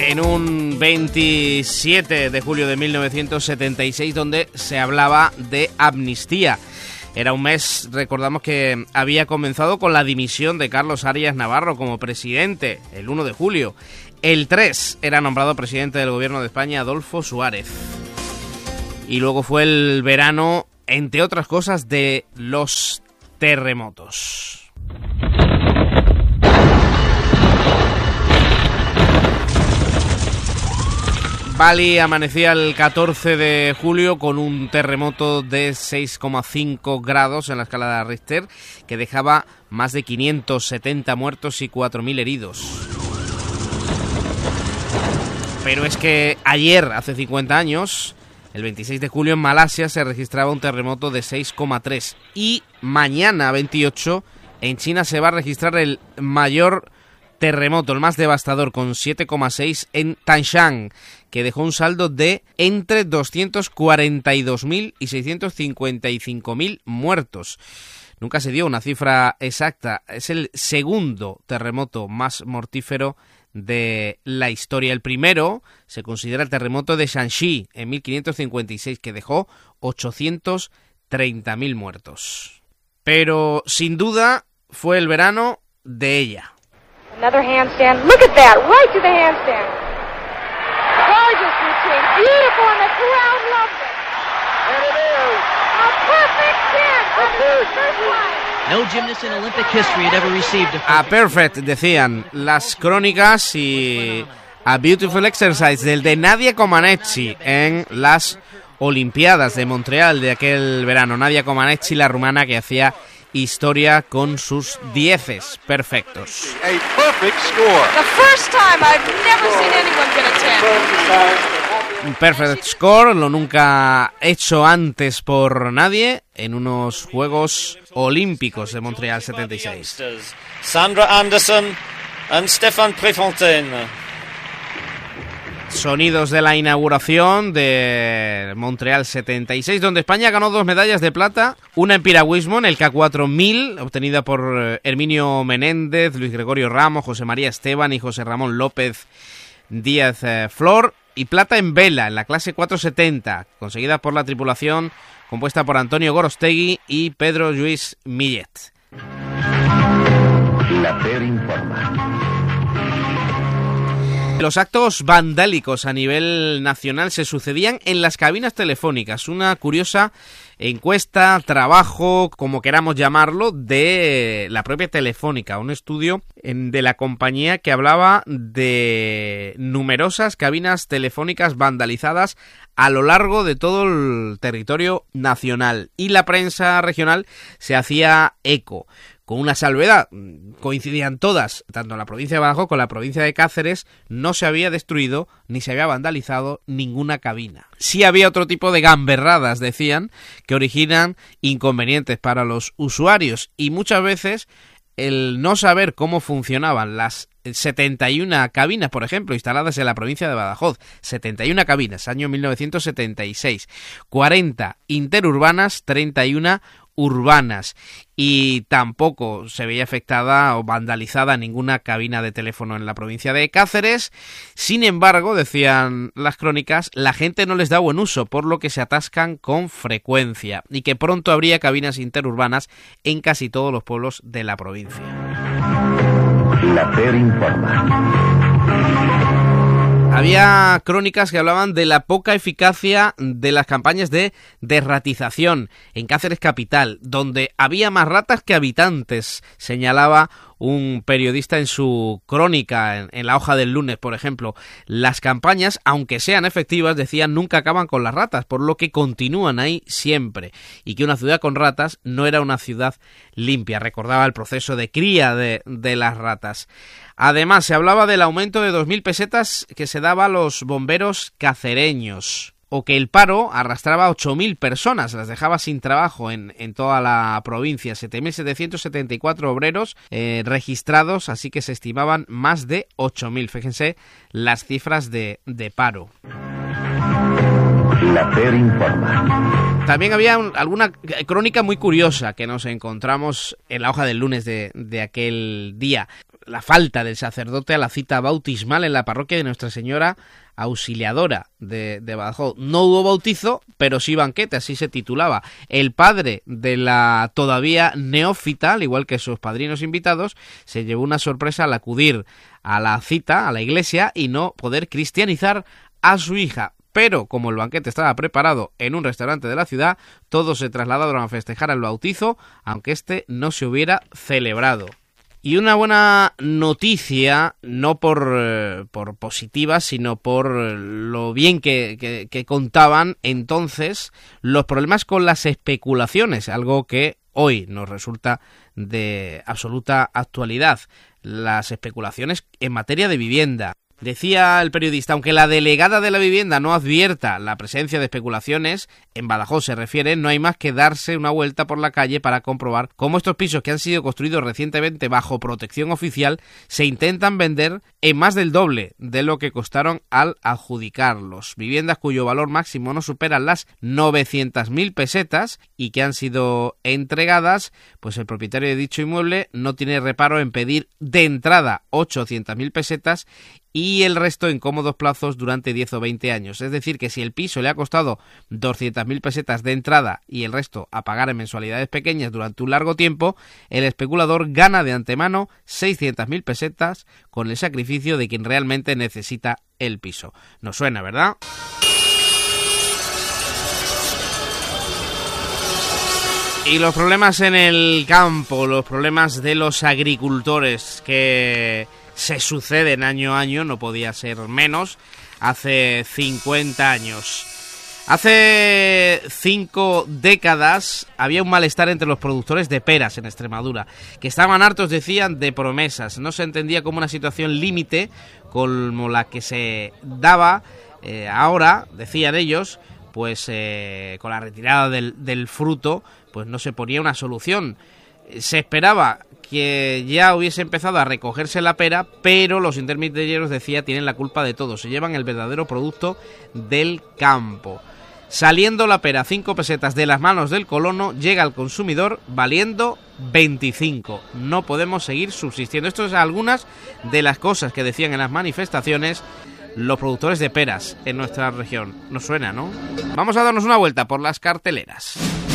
en un 27 de julio de 1976 donde se hablaba de amnistía. Era un mes, recordamos, que había comenzado con la dimisión de Carlos Arias Navarro como presidente, el 1 de julio. El 3 era nombrado presidente del gobierno de España Adolfo Suárez. Y luego fue el verano, entre otras cosas, de los terremotos. Bali amanecía el 14 de julio con un terremoto de 6,5 grados en la escala de Richter que dejaba más de 570 muertos y 4.000 heridos. Pero es que ayer, hace 50 años, el 26 de julio en Malasia se registraba un terremoto de 6,3 y mañana, 28, en China se va a registrar el mayor terremoto, el más devastador, con 7,6 en Tanshan, que dejó un saldo de entre 242.000 y 655.000 muertos. Nunca se dio una cifra exacta. Es el segundo terremoto más mortífero de la historia. El primero se considera el terremoto de Shanxi en 1556, que dejó 830.000 muertos. Pero sin duda fue el verano de ella. Another handstand. Look at that, right to the handstand. Gorgeous routine, beautiful, and the crowd loved it. And it is a perfect 10. No gymnast in Olympic history had ever received a perfect, decían las crónicas, y a beautiful exercise del de Nadia Comaneci en las Olimpiadas de Montreal de aquel verano. Nadia Comaneci, la rumana que hacía historia con sus 10 perfectos. Un perfect score, lo nunca hecho antes por nadie en unos Juegos Olímpicos de Montreal 76. Sandra Anderson y Stéphane Préfontaine. Sonidos de la inauguración de Montreal 76, donde España ganó 2 medallas de plata, una en piragüismo en el K4000, obtenida por Herminio Menéndez, Luis Gregorio Ramos, José María Esteban y José Ramón López Díaz Flor, y plata en vela en la clase 470, conseguida por la tripulación compuesta por Antonio Gorostegui y Pedro Lluís Millet. La FER informa. Los actos vandálicos a nivel nacional se sucedían en las cabinas telefónicas. Una curiosa encuesta, trabajo, como queramos llamarlo, de la propia Telefónica. Un estudio de la compañía que hablaba de numerosas cabinas telefónicas vandalizadas a lo largo de todo el territorio nacional. Y la prensa regional se hacía eco. Con una salvedad, coincidían todas, tanto en la provincia de Badajoz como en la provincia de Cáceres, no se había destruido ni se había vandalizado ninguna cabina. Sí había otro tipo de gamberradas, decían, que originan inconvenientes para los usuarios, y muchas veces el no saber cómo funcionaban las 71 cabinas, por ejemplo, instaladas en la provincia de Badajoz, 71 cabinas, año 1976, 40 interurbanas, 31 urbanas, y tampoco se veía afectada o vandalizada ninguna cabina de teléfono en la provincia de Cáceres. Sin embargo, decían las crónicas, la gente no les da buen uso, por lo que se atascan con frecuencia, y que pronto habría cabinas interurbanas en casi todos los pueblos de la provincia. La FER informa. Había crónicas que hablaban de la poca eficacia de las campañas de desratización en Cáceres capital, donde había más ratas que habitantes, señalaba un periodista en su crónica, en la hoja del lunes, por ejemplo. Las campañas, aunque sean efectivas, decían, nunca acaban con las ratas, por lo que continúan ahí siempre, y que una ciudad con ratas no era una ciudad limpia. Recordaba el proceso de cría de las ratas. Además, se hablaba del aumento de 2.000 pesetas que se daba a los bomberos cacereños, o que el paro arrastraba a 8.000 personas, las dejaba sin trabajo en toda la provincia. 7.774 obreros registrados, así que se estimaban más de 8.000. Fíjense las cifras de paro. La FER informa. También había alguna crónica muy curiosa que nos encontramos en la hoja del lunes de aquel día. la falta del sacerdote a la cita bautismal en la parroquia de Nuestra Señora Auxiliadora de Badajoz. No hubo bautizo, pero sí banquete, así se titulaba. El padre de la todavía neófita, al igual que sus padrinos invitados, se llevó una sorpresa al acudir a la cita, a la iglesia, y no poder cristianizar a su hija. Pero como el banquete estaba preparado en un restaurante de la ciudad, todos se trasladaron a festejar el bautizo, aunque este no se hubiera celebrado. Y una buena noticia, no por positiva, sino por lo bien que contaban entonces los problemas con las especulaciones, algo que hoy nos resulta de absoluta actualidad, las especulaciones en materia de vivienda. Decía el periodista, aunque la delegada de la vivienda no advierta la presencia de especulaciones, en Badajoz se refiere, no hay más que darse una vuelta por la calle para comprobar cómo estos pisos que han sido construidos recientemente bajo protección oficial se intentan vender en más del doble de lo que costaron al adjudicarlos. Viviendas cuyo valor máximo no supera las 900.000 pesetas y que han sido entregadas, pues el propietario de dicho inmueble no tiene reparo en pedir de entrada 800.000 pesetas y el resto en cómodos plazos durante 10 o 20 años. Es decir, que si el piso le ha costado 200.000 pesetas de entrada y el resto a pagar en mensualidades pequeñas durante un largo tiempo, el especulador gana de antemano 600.000 pesetas con el sacrificio de quien realmente necesita el piso. ¿Nos suena, verdad? Y los problemas en el campo, los problemas de los agricultores que se suceden año a año, no podía ser menos, hace 50 años. Hace 5 décadas había un malestar entre los productores de peras en Extremadura, que estaban hartos, decían, de promesas. No se entendía como una situación límite como la que se daba ahora, decían ellos, pues con la retirada del fruto, pues no se ponía una solución. Se esperaba que ya hubiese empezado a recogerse la pera, pero los intermediarios, decía, tienen la culpa de todo, se llevan el verdadero producto del campo. Saliendo la pera 5 pesetas de las manos del colono, llega al consumidor valiendo 25. No podemos seguir subsistiendo. Esto es algunas de las cosas que decían en las manifestaciones los productores de peras en nuestra región. Nos suena, ¿no? Vamos a darnos una vuelta por las carteleras.